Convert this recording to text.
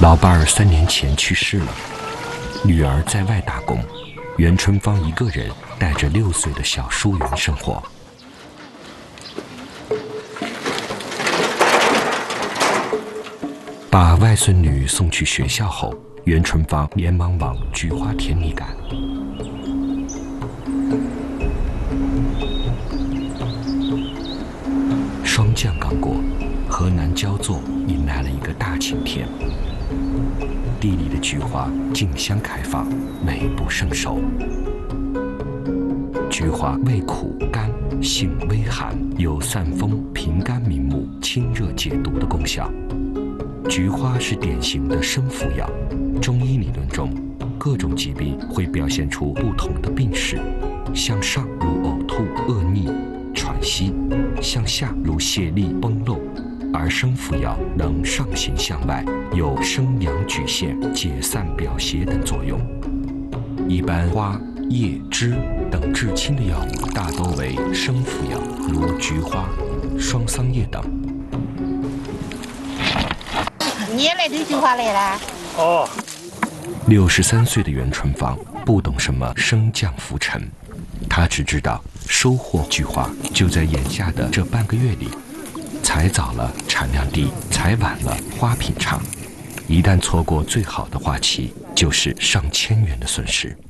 老伴儿3年前去世了，女儿在外打工，袁春芳一个人带着6岁的小淑媛生活。把外孙女送去学校后，袁春芳连忙往菊花田里赶。霜降刚过，河南焦作迎来了一个大晴天。地里的菊花竞相开放，美不胜收。菊花味苦甘，性微寒，有散风、平肝明目、清热解毒的功效。菊花是典型的生服药，中医理论中，各种疾病会表现出不同的病史，向上如呕吐、恶逆、喘息，向下如泄力、崩漏，而生服药能上行向外，有生阳举陷、解散表邪等作用。一般花、叶、枝等至清的药物大多为生服药，如菊花、双桑叶等。 你也来对菊花来了？ 哦。 63岁的袁春芳不懂什么升降浮沉，她只知道收获菊花就在眼下的这半个月里。采早了产量低，采晚了花品差，一旦错过最好的花期，就是上千元的损失。